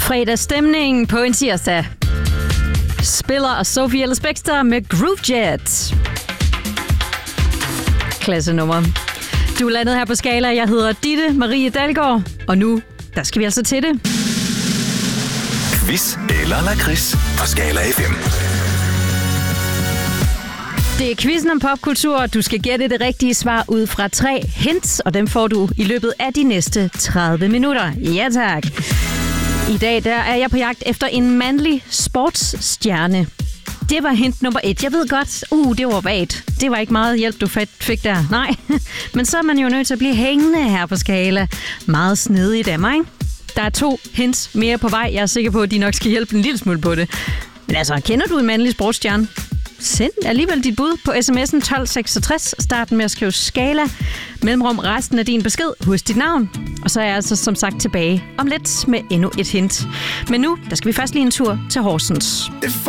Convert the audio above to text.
Fredagsstemning på en tirsdag. Spiller Sophie Ellis Bextor med Groove Jet. Klassenummer. Du er landet her på Skala. Jeg hedder Ditte Marie Dalgaard. Og nu, der skal vi altså til det. Quiz eller lakrids på Skala FM. Det er quizzen om popkultur. Du skal gætte det rigtige svar ud fra 3 hints, og dem får du i løbet af de næste 30 minutter. Ja tak. I dag der er jeg på jagt efter en mandlig sportsstjerne. Det var hint nummer 1. Jeg ved godt, det var vagt. Det var ikke meget hjælp, du fik der. Nej, men så er man jo nødt til at blive hængende her på Skala. Meget snedigt af mig. Der er 2 hints mere på vej. Jeg er sikker på, at de nok skal hjælpe en lille smule på det. Men altså, kender du en mandlig sportsstjerne? Send alligevel dit bud på sms'en 1266. Starten med at skrive Skala. Mellemrum resten af din besked. Husk dit navn. Og så er jeg altså som sagt tilbage om lidt med endnu et hint. Men nu, der skal vi først lige en tur til Horsens.